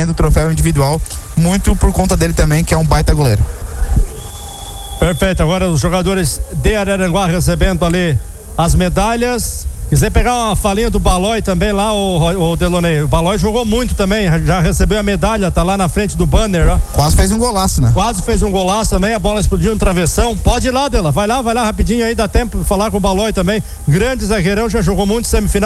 ganhando o troféu individual, muito por conta dele também, que é um baita goleiro. Perfeito, agora os jogadores de Araranguá recebendo ali as medalhas. Quiser pegar uma falinha do Balói também lá, o Delonei. O Balói jogou muito também, já recebeu a medalha, tá lá na frente do banner, ó. Quase fez um golaço, né? Quase fez um golaço também, a bola explodiu no travessão. Pode ir lá, Dela, vai lá rapidinho aí, dá tempo de falar com o Balói também. Grande zagueirão, já jogou muito semifinal.